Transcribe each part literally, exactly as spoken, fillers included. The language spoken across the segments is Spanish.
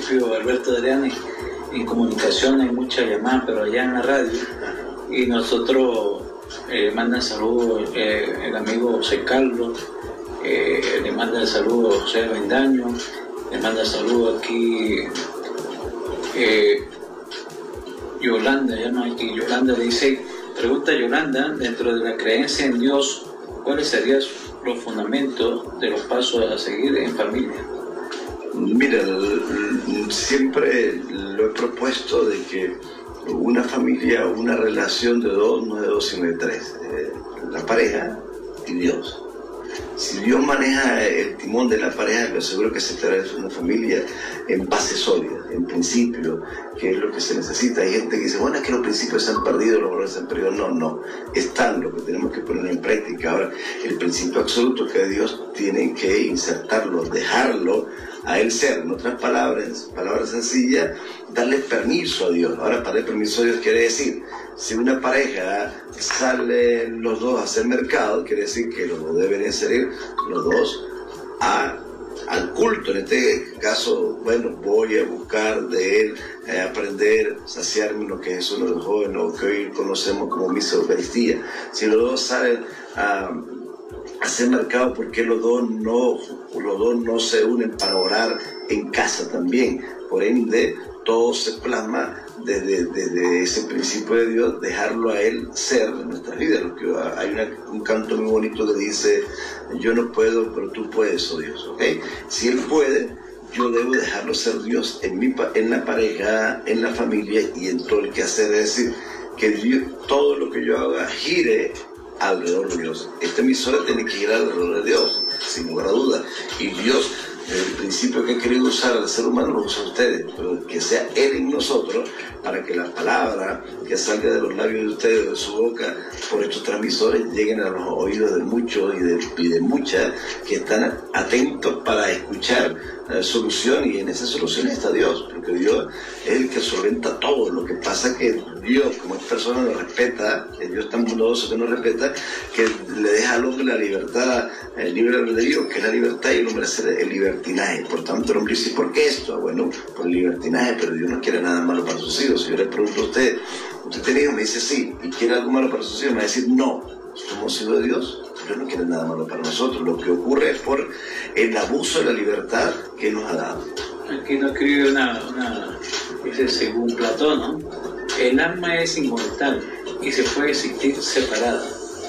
propio Alberto Adrián, en comunicación hay mucha llamada, pero allá en la radio, y nosotros eh, mandan saludos eh, el amigo José Carlos, eh, le manda el saludo José Bendaño, le manda saludos aquí eh, Yolanda, ya no hay aquí, Yolanda dice, pregunta Yolanda, dentro de la creencia en Dios, ¿cuáles serían los fundamentos de los pasos a seguir en familia? Mira, siempre lo he propuesto de que una familia, una relación de dos, no de dos sino de tres, eh, la pareja y Dios. Si Dios maneja el timón de la pareja, lo seguro que se estará en una familia en base sólida, en principio, que es lo que se necesita. Hay gente que dice, bueno, es que los principios se han perdido, los valores se han perdido. No, no, están lo que tenemos que poner en práctica. Ahora, el principio absoluto que Dios tiene que insertarlo, dejarlo a Él ser. En otras palabras, palabras sencillas, darle permiso a Dios. Ahora, para darle permiso a Dios quiere decir, si una pareja sale los dos a hacer mercado, quiere decir que los dos deben salir los dos a, al culto. En este caso, bueno, voy a buscar de Él, eh, aprender, saciarme en lo que Jesús nos dejó, en lo que hoy conocemos como misa Eucaristía. Si los dos salen a hacer mercado, ¿por qué los dos no, los dos no se unen para orar en casa también? Por ende, todo se plasma desde, desde ese principio de Dios, dejarlo a Él ser en nuestras vidas. Lo que hay una, un canto muy bonito que dice, yo no puedo, pero tú puedes, oh Dios. ¿Okay? Si Él puede, yo debo dejarlo ser Dios en, mi, en la pareja, en la familia y en todo el quehacer. Es decir, que Dios, todo lo que yo haga gire alrededor de Dios. Esta emisora tiene que girar alrededor de Dios, sin lugar a duda. Y Dios, el principio que ha querido usar al ser humano, lo usa a ustedes, pero que sea Él en nosotros, para que la palabra que salga de los labios de ustedes, de su boca, por estos transmisores, lleguen a los oídos de muchos y de, y de muchas que están atentos para escuchar la solución, y en esa solución está Dios, porque Dios es el que solventa todo. Lo que pasa es que Dios, como esta persona no respeta, el Dios tan bondadoso que no respeta, que le deja al hombre la libertad, el libre albedrío, que es la libertad, y el hombre hace el libertinaje. Por tanto, el hombre dice, ¿por qué esto? Bueno, por el libertinaje, pero Dios no quiere nada malo para sus hijos. Si yo le pregunto a usted, ¿usted tiene hijos? Me dice sí, ¿y quiere algo malo para sus hijos? Me va a decir no. Somos hijos de Dios, Dios no quiere nada malo para nosotros. Lo que ocurre es por el abuso de la libertad que nos ha dado. Aquí nos escribe una, una, dice, según Platón, ¿no? El alma es inmortal y se puede existir separada,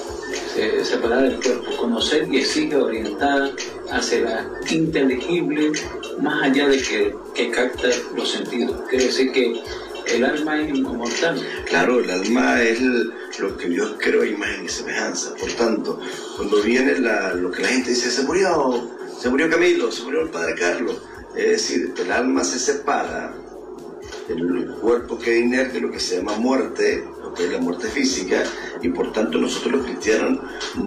se, separada del cuerpo, conocer y exige orientada hacia la inteligible, más allá de que, que capta los sentidos. Quiere decir que el alma es inmortal. Claro, el alma es el, lo que Dios creó a imagen y semejanza. Por tanto, cuando viene la, lo que la gente dice, se murió, se murió Camilo, se murió el padre Carlos. Es decir, el alma se separa, el cuerpo queda inerte, lo que se llama muerte, lo que es la muerte física, y por tanto nosotros los cristianos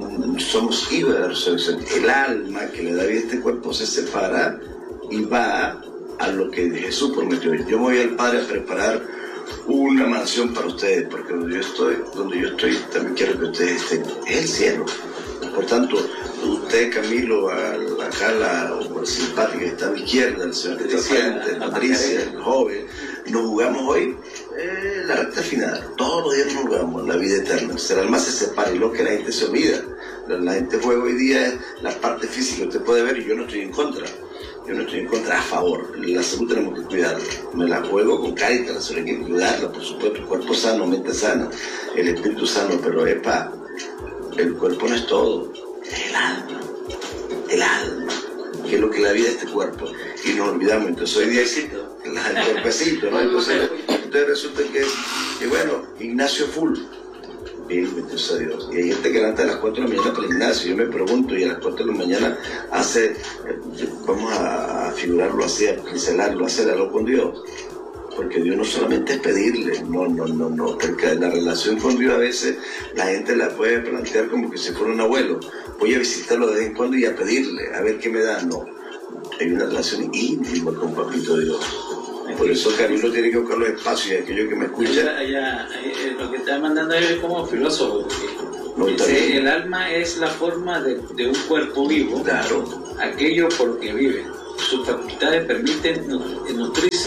somos hijos de la resurrección. El alma que le da vida a este cuerpo se separa y va a lo que Jesús prometió. Yo me voy al Padre a preparar una mansión para ustedes, porque donde yo estoy, donde yo estoy también quiero que ustedes estén. Es el cielo. Por tanto, usted, Camilo, acá la simpática que está a mi izquierda, el señor presidente, Patricia, el joven, nos jugamos hoy eh, la recta final. Todos los días nos jugamos la vida eterna. El alma se separa, y lo que la gente se olvida. La gente juega hoy día es la parte física. Usted puede ver, y yo no estoy en contra. Yo no estoy en contra, a favor. La salud tenemos que cuidarla. Me la juego con Cáritas, la salud hay que cuidarla, por supuesto. El cuerpo sano, mente sana, el espíritu sano, pero epa, el cuerpo no es todo, es el alma. El alma, que es lo que es la vida de este cuerpo. Y nos olvidamos. Entonces hoy día el cuerpecito, ¿no? Entonces, entonces resulta que, que, bueno, Ignacio full. Bien, bendito a Dios. Y hay gente que levanta a las cuatro de la mañana para el gimnasio. Yo me pregunto, y a las cuatro de la mañana hace, eh, vamos a figurarlo así, a pincelarlo, a hacer algo con Dios. Porque Dios no solamente es pedirle, no, no, no, no. Porque la relación con Dios a veces la gente la puede plantear como que si fuera un abuelo. Voy a visitarlo de vez en cuando y a pedirle, a ver qué me da. No. Hay una relación íntima con Papito Dios. Por eso Camilo tiene que buscar los espacios, y aquello que me escucha. Allá, allá, lo que está mandando él es como filósofo. No, dice, el alma es la forma de, de un cuerpo vivo, claro, aquello por que vive. Sus facultades permiten nutrirse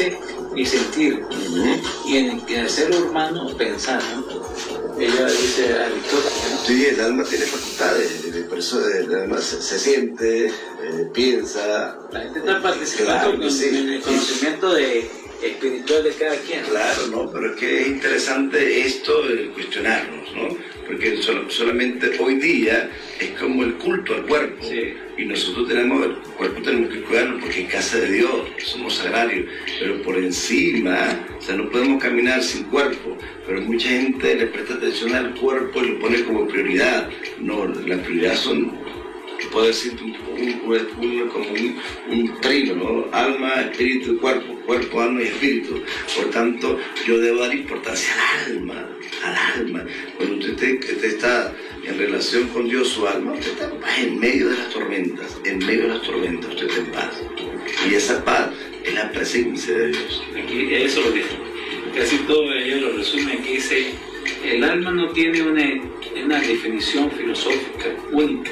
dice y sentir, uh-huh. y en, en el ser humano pensar, ¿no? Ella dice Aristóteles, ¿no? Sí, el alma tiene facultades, por eso el alma se, se siente, eh, piensa. La gente está participando claro, en, sí. en el conocimiento de, espiritual de cada quien. Claro, ¿no? Pero es que es interesante esto de cuestionarnos, ¿no? Porque sol, solamente hoy día es como el culto al cuerpo. Sí. Y nosotros tenemos, el cuerpo tenemos que cuidarlo porque es casa de Dios, somos sagrarios. Pero por encima, o sea, no podemos caminar sin cuerpo. Pero mucha gente le presta atención al cuerpo y lo pone como prioridad. No, la prioridad son, puedo decirte, un, un, un, como un, un trino, ¿no? Alma, espíritu y cuerpo. Cuerpo, alma y espíritu. Por tanto, yo debo dar importancia al alma. Al alma. Cuando usted, usted está en relación con Dios, su alma, usted está en paz en medio de las tormentas. En medio de las tormentas usted está en paz. Y esa paz es la presencia de Dios. Aquí, eso lo dijo. Casi todo ello lo resume aquí, dice, el alma no tiene una, una definición filosófica única.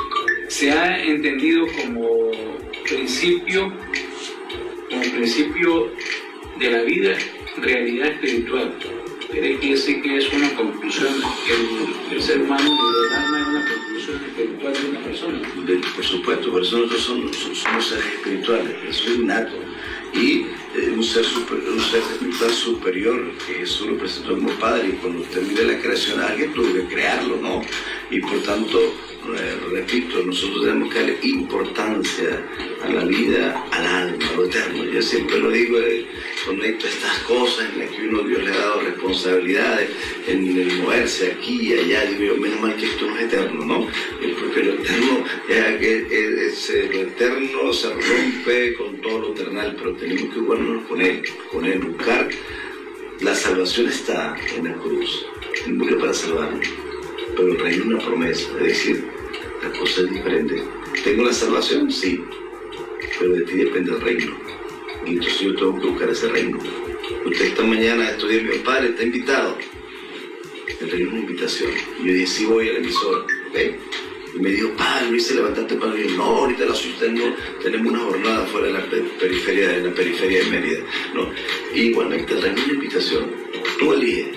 Se ha entendido como principio, como principio de la vida, realidad espiritual. Quiere decir que es una conclusión, que el, el ser humano del alma es una conclusión espiritual de una persona. De, por supuesto, por eso nosotros somos, somos seres espirituales, eso es innato. Y eh, un, ser super, un ser espiritual superior, que Jesús lo presentó como Padre, y cuando usted mira la creación a alguien, tuvo que crearlo, ¿no? Y por tanto, eh, repito, nosotros tenemos que darle importancia a la vida, al alma, a lo eterno. Yo siempre lo digo, eh, conecto estas cosas en las que uno, Dios le ha dado responsabilidades, en el moverse aquí y allá, digo yo, menos mal que esto no es eterno, ¿no? Porque lo eterno, ya que es, es, lo eterno se rompe con todo lo eternal, pero tenemos que jugarnos con él, con él, buscar. La salvación está en la cruz, él murió para salvarnos, pero el reino es una promesa, es decir, la cosa es diferente. ¿Tengo la salvación? Sí, pero de ti depende el reino, y entonces yo tengo que buscar ese reino. Usted esta mañana estudió mi padre, está invitado. El reino es una invitación. Yo dije, sí voy a la emisora, ¿ok? Y me dijo, padre, Luis, levantaste para mí. No, ahorita la sustento, tenemos una jornada fuera de la periferia, de la periferia de Mérida, ¿no? Y igualmente el reino es una invitación. Tú eliges,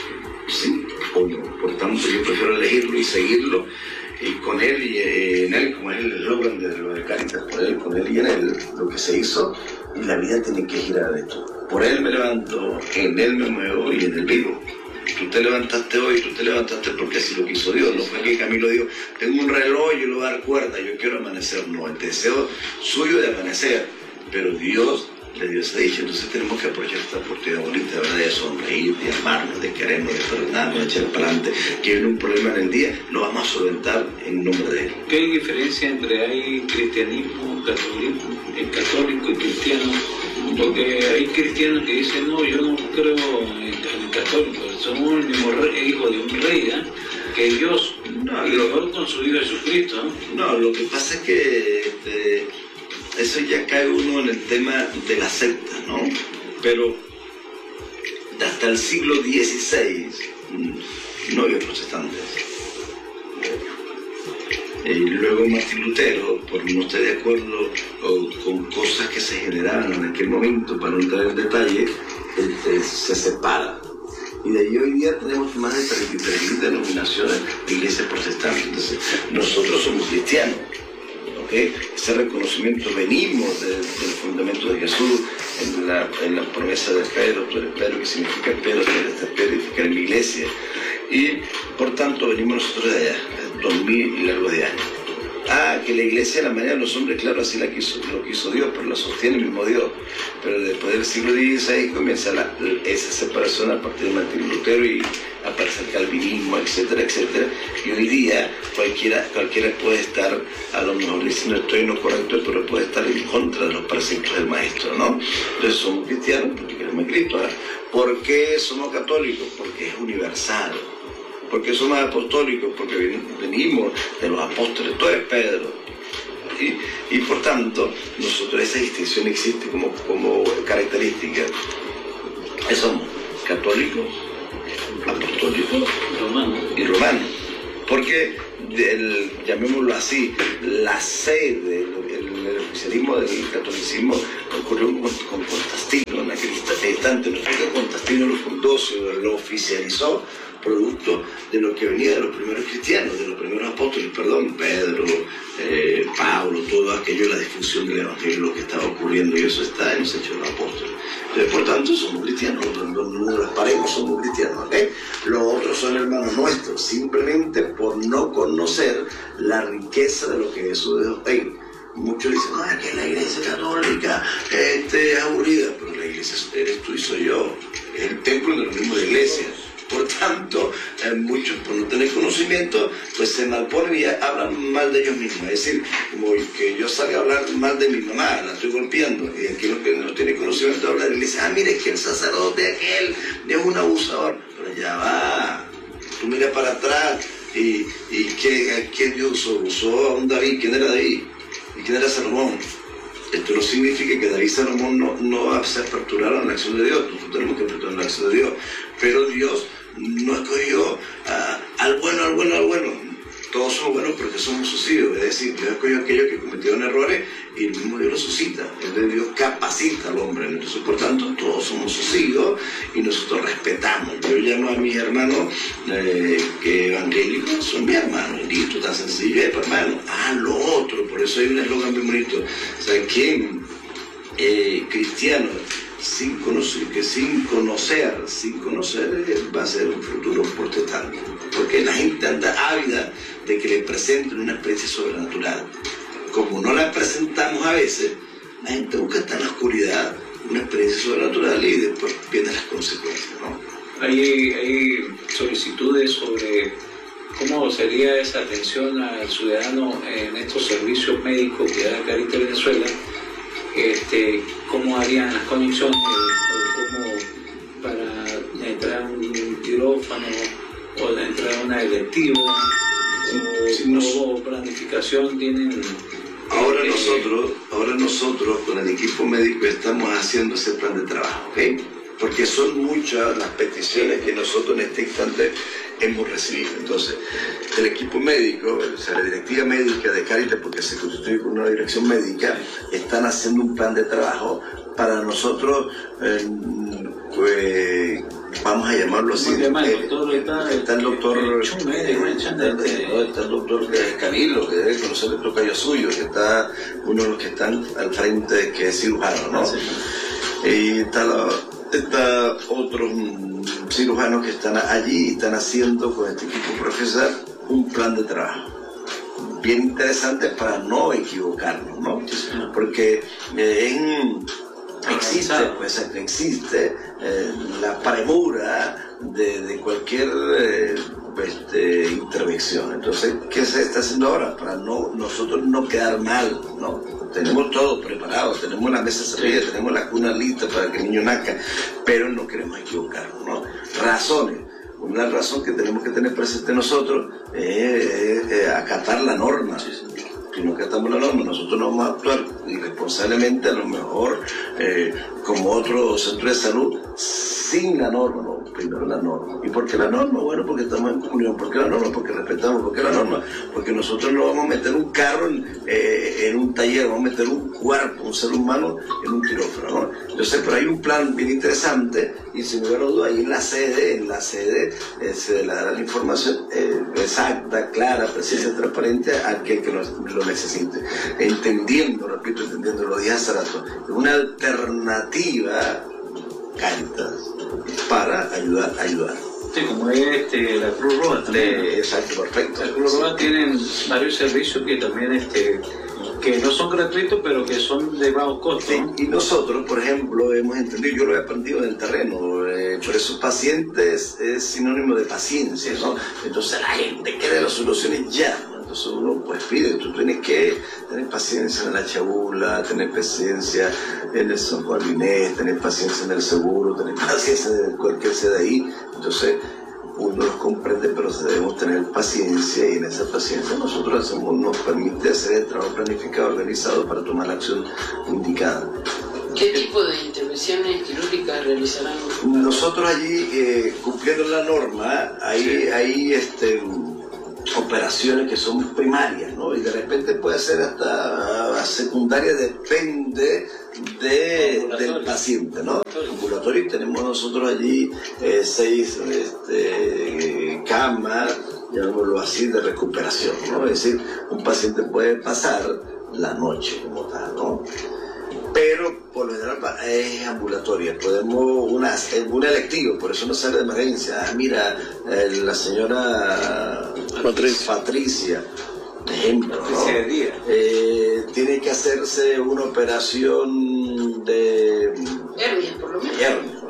sí o no. Por tanto, yo prefiero elegirlo y seguirlo, y con él y en él, como es el eslogan de lo de Cáritas, por él, con él y en él, lo que se hizo, y la vida tiene que girar de esto. Por él me levanto, en él me muevo y en él vivo. Tú te levantaste hoy, tú te levantaste porque así lo quiso Dios. No fue que Camilo dijo, tengo un reloj, yo le voy a dar cuerda, yo quiero amanecer. No, el deseo suyo de amanecer, pero Dios le dio esa dicha. Entonces tenemos que aprovechar esta oportunidad bonita, ¿verdad? De sonreír, de amarnos, de querernos, de perdonarnos, de echar para adelante. Que viene un problema en el día, lo vamos a solventar en nombre de él. ¿Qué diferencia entre hay cristianismo, catolicismo, el católico y cristiano? Porque hay cristianos que dicen, no, yo no creo en el católico, somos el mismo rey, hijo de un rey, ¿eh? Que Dios, no, y lo con su Hijo Jesucristo, ¿no? No, lo que pasa es que este, eso ya cae uno en el tema de la secta, ¿no? Pero hasta el siglo dieciséis no había protestantes. Y luego Martín Lutero, por no estar de acuerdo o, con cosas que se generaban en aquel momento, para no entrar en detalle, este, se separa. Y de ahí hoy día tenemos más de treinta y tres mil denominaciones de iglesias protestantes. Entonces, nosotros somos cristianos, ¿ok? Ese reconocimiento, venimos de, del fundamento de Jesús, en la, en la promesa de Pedro, tú eres Pedro, que significa Pedro, tú eres Pedro, edificar en la iglesia. Y por tanto venimos nosotros de allá, dos mil y largos de años. Ah, que la iglesia de la manera de los hombres, claro, así la quiso, lo quiso Dios, pero la sostiene el mismo Dios. Pero después del siglo dieciséis comienza la, esa separación a partir de Martín Lutero y aparece el calvinismo, etcétera, etcétera. Y hoy día cualquiera, cualquiera puede estar, a lo mejor diciendo estoy en lo correcto, pero puede estar en contra de los preceptos del maestro, ¿no? Entonces somos cristianos porque queremos a Cristo. ¿Por qué somos católicos? Porque es universal. Porque somos apostólicos, porque venimos de los apóstoles, tú eres Pedro. Y, y por tanto, nosotros esa distinción existe como, como característica. Somos católicos, apostólicos romanos y romanos. Porque, el, llamémoslo así, la sede, el, el oficialismo del catolicismo ocurrió con, con Constantino, importante. Nosotros Constantino Fructuoso lo oficializó, producto de lo que venía de los primeros cristianos, de los primeros apóstoles, perdón, Pedro, eh, Pablo, todo aquello, la difusión del evangelio, lo que estaba ocurriendo, y eso está en los hechos de los apóstoles. Entonces, por tanto, somos cristianos, no, no, no nos paremos, somos cristianos, ¿ok? Los otros son hermanos nuestros, simplemente por no conocer la riqueza de lo que Jesús dejó. Hey, muchos dicen, no, es que la iglesia católica este, es aburrida, pero la iglesia eres tú y soy yo, es el templo de lo mismo de la iglesia. Por tanto, eh, muchos por no tener conocimiento, pues se malponen y hablan mal de ellos mismos. Es decir, como que yo salga a hablar mal de mi mamá, la estoy golpeando, y aquí lo que no tiene conocimiento habla, y le dice, ah, mire, es que el sacerdote aquel es un abusador. Pero ya va, tú mira para atrás, y, y ¿qué, ¿qué Dios usó? Usó a un David. ¿Quién era David? ¿Y quién era Salomón? Esto no significa que David y Salomón no, no se aperturaron a la acción de Dios. Nosotros tenemos que aperturar a la acción de Dios. Pero Dios no escogió uh, al bueno, al bueno, al bueno. Todos somos buenos porque somos sus hijos. Es decir, Dios escogió a aquellos que cometieron errores y el mismo Dios los suscita. El Dios capacita al hombre. Entonces, por tanto, todos somos sus hijos y nosotros respetamos. Yo llamo a mis hermanos eh, que evangélicos son mis hermanos. Y listo, tan sencillo. Eh, hermano, ah, lo otro. Por eso hay un eslogan muy bonito. ¿Saben quién? Eh, cristiano. Sin conocer, que sin conocer, sin conocer eh, va a ser un futuro protestante. Porque la gente anda ávida de que le presenten una experiencia sobrenatural. Como no la presentamos a veces, la gente busca estar en la oscuridad una experiencia sobrenatural y después vienen las consecuencias, ¿no? Hay, hay solicitudes sobre cómo sería esa atención al ciudadano en estos servicios médicos que da Caritas Venezuela. Este, cómo harían las conexiones, o cómo para entrar a un quirófano o entrar a una electiva, o sí, nos... o planificación tienen. Ahora eh, nosotros, ahora nosotros con el equipo médico estamos haciendo ese plan de trabajo, ¿ok? Porque son muchas las peticiones que nosotros en este instante hemos recibido. Entonces, el equipo médico, o sea, la directiva médica de Caritas, porque se constituye con una dirección médica, están haciendo un plan de trabajo para nosotros, eh, pues, vamos a llamarlo así. Eh, está, está el doctor eh, está el doctor Camilo, que debe conocer el tocayo suyo, que está uno de los que están al frente, que es cirujano, ¿no? Sí. Y está la Está otros cirujanos que están allí y están haciendo con este equipo profesional un plan de trabajo bien interesante para no equivocarnos, ¿no? Porque eh, en, existe, pues existe eh, la premura de, de cualquier eh, este, intervención. Entonces, ¿qué se está haciendo ahora? Para no nosotros no quedar mal, ¿no? Tenemos todo preparado, tenemos la mesa servida, tenemos la cuna lista para que el niño nazca, pero no queremos equivocarnos, ¿no? Razones. Una razón que tenemos que tener presente nosotros es eh, eh, acatar la norma. Si no acatamos la norma, nosotros no vamos a actuar irresponsablemente, a lo mejor eh, como otro centro de salud, sin la norma, no, primero la norma. ¿Y por qué la norma? Bueno, porque estamos en comunión. ¿Por qué la norma? Porque respetamos. ¿Por qué la norma? Porque nosotros no vamos a meter un carro en, eh, en un taller, vamos a meter un cuerpo, un ser humano en un quirófano, ¿no? Entonces, pero hay un plan bien interesante y sin lugar a duda, ahí en la sede, en la sede eh, se le dará la información eh, exacta, clara, precisa, transparente a aquel que lo, lo necesite. Entendiendo, repito, entendiendo, lo dije hace rato, una alternativa Caritas para ayudar a ayudar. Sí, como es este, la Cruz Roja también. De, exacto, perfecto. La Cruz Roja tienen varios servicios que también este, que no son gratuitos, pero que son de bajo costo. Sí, y nosotros, por ejemplo, hemos entendido, yo lo he aprendido en el terreno, eh, por eso pacientes es sinónimo de paciencia, ¿no? Entonces la gente quiere las soluciones ya. Entonces uno pues pide, tú tienes que tener paciencia en la chabula, tener paciencia en el San Juan Inés, tener paciencia en el seguro, tener paciencia en cualquier C D I. Entonces uno los comprende, pero debemos tener paciencia y en esa paciencia nosotros hacemos, nos permite hacer el trabajo planificado, organizado para tomar la acción indicada. ¿Qué tipo de intervenciones quirúrgicas realizarán? Nosotros allí, eh, cumpliendo la norma, ahí, ahí este... operaciones que son primarias, ¿no? Y de repente puede ser hasta secundaria, depende de, del paciente, ¿no? Ambulatorio, tenemos nosotros allí eh, seis este, camas, llamémoslo así, de recuperación, ¿no? Es decir, un paciente puede pasar la noche como tal, ¿no? Pero por lo general es ambulatoria. Podemos, una, una electiva, por eso no sale de emergencia. Ah, mira, eh, la señora Patricia, Patricia ejemplo, ¿no? eh, tiene que hacerse una operación de hernia, por lo menos.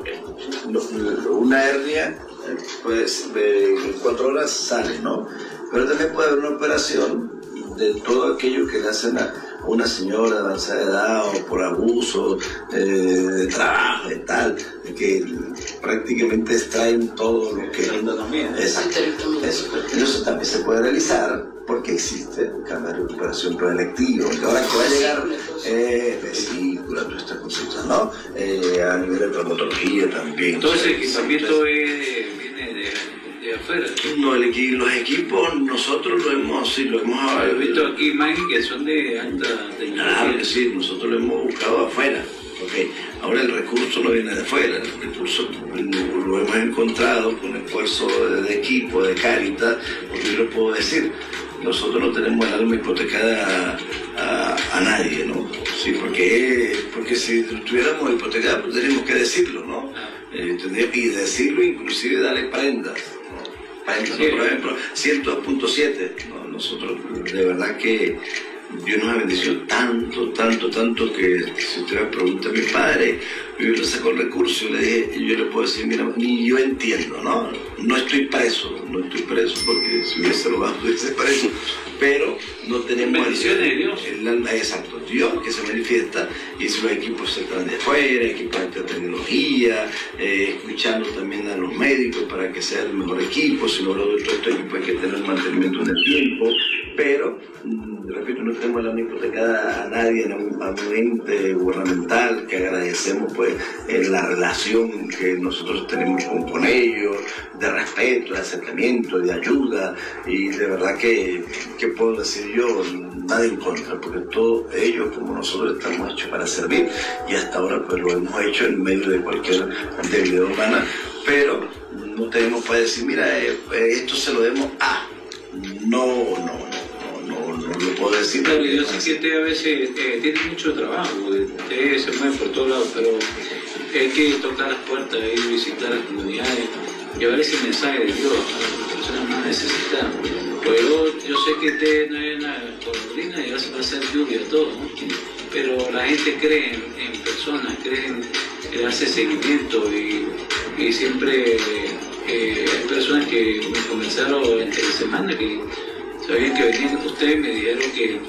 Hernia. Una hernia, pues en cuatro horas sale, ¿no? Pero también puede haber una operación de todo aquello que le hacen a una señora de avanzada edad o por abuso eh, de trabajo y tal, que prácticamente extraen todo lo que... Exacto. Eso. Eso también se puede realizar porque existe un cambio de recuperación proelectiva. Ahora que va a llegar eh, vesícula, todas estas cositas, ¿no? Eh, a nivel de traumatología también. Entonces el equipamiento es, viene de... de afuera. No, el equi los equipos nosotros lo hemos, sí, lo hemos ah, he visto aquí imágenes que son de alta tecnología. Claro que sí, nosotros lo hemos buscado afuera. Okay. Ahora el recurso no viene de afuera, el recurso lo, lo hemos encontrado con esfuerzo de, de equipo, de Cáritas, porque yo lo puedo decir, nosotros no tenemos el alma hipotecada a, a, a nadie, ¿no? Sí, porque, porque si tuviéramos hipotecada pues tendríamos que decirlo, ¿no? Eh, y decirlo, inclusive darle prendas. Prendas, sí. ¿No? Por ejemplo, ciento dos punto siete, ¿no? Nosotros de verdad que Dios nos ha bendecido tanto, tanto, tanto que si usted me pregunta a mi padre, yo le saco el recurso y le dije, yo le puedo decir, mira, ni yo entiendo, ¿no? No estoy preso, no estoy preso porque si hubiese robado estuviese preso, pero no tenemos bendiciones de Dios. El alma, exacto, Dios que se manifiesta, y si los equipos se traen de afuera, equipos de tecnología, eh, escuchando también a los médicos para que sea el mejor equipo, si no lo de todo este equipo hay que tener mantenimiento en el tiempo, pero repito, no tenemos la hipotecada a nadie, a un ente gubernamental, que agradecemos pues en la relación que nosotros tenemos con, con ellos, de respeto, de acercamiento, de ayuda, y de verdad que, que puedo decir yo, nada en contra, porque todos ellos como nosotros estamos hechos para servir, y hasta ahora pues lo hemos hecho en medio de cualquier debilidad humana, pero no tenemos para decir, mira, eh, esto se lo demos a, no, no, no. No lo puedo decir. Claro, yo sé que usted a veces eh, tiene mucho trabajo, usted se mueve por todos lados, pero hay que tocar las puertas, ir a visitar las comunidades, llevar ese mensaje de Dios a las personas más necesitadas. Pues yo, yo sé que usted no es una golondrina y va a ser lluvia todo, ¿no? Pero la gente cree en, en personas, cree en, en hace seguimiento y, y siempre eh, hay personas que me comenzaron entre semana que sabían que venían ustedes, me dijeron que,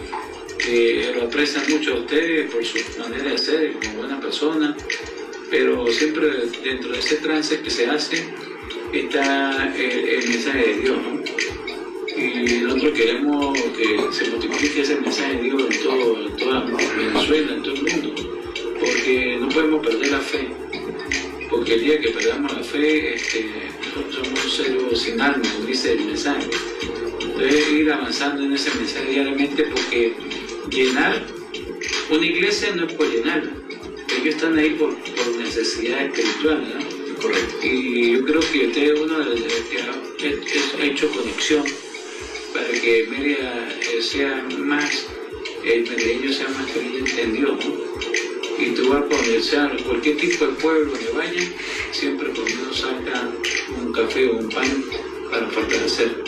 que lo aprecian mucho a ustedes por su manera de ser, como buena persona, pero siempre dentro de ese trance que se hace está el, el mensaje de Dios, ¿no? Y nosotros queremos que se multiplique ese mensaje de Dios en, todo, en toda Venezuela, en todo el mundo, porque no podemos perder la fe, porque el día que perdamos la fe, este, somos seres sin alma, como dice el mensaje. Entonces ir avanzando en ese mensaje diariamente, porque llenar una iglesia no es por llenarla, ellos están ahí por, por necesidad espiritual, ¿no? Correcto. Y yo creo que usted es uno de los que ha hecho conexión para que Mérida sea más, el meredeño sea más creyente en Dios, ¿no? Y tú vas por donde sea, cualquier tipo de pueblo que vaya, siempre por lo menos saca un café o un pan para fortalecer.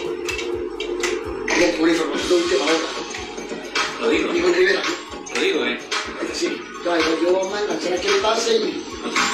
Por información de última hora. Lo digo. Digo Rivera. Lo digo, ¿eh? Sí. Yo, yo voy a lanzar aquí el pase y...